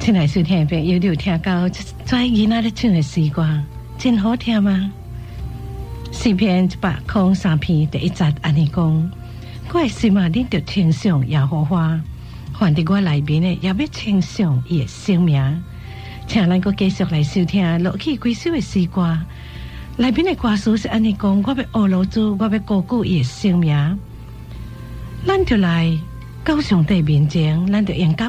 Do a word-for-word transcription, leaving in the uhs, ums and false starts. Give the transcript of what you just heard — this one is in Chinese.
亲爱收听的朋友，你有听到这囡仔咧唱的诗歌，真好听吗？诗篇一百零三篇第一节安尼讲：我的心啊，恁着称颂耶和华，凡伫我内面的也要称颂伊的圣名。请咱阁继续来收听落去几首的诗歌，内面的歌词是安尼讲：我要学老主，我要高举伊的圣名。咱就来到上帝面前，咱就应该